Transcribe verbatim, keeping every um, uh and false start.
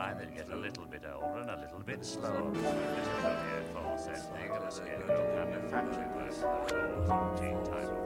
find that you get a little bit older and a little bit slower. This is the for setting and the schedule and the factory work, the laws of tea time.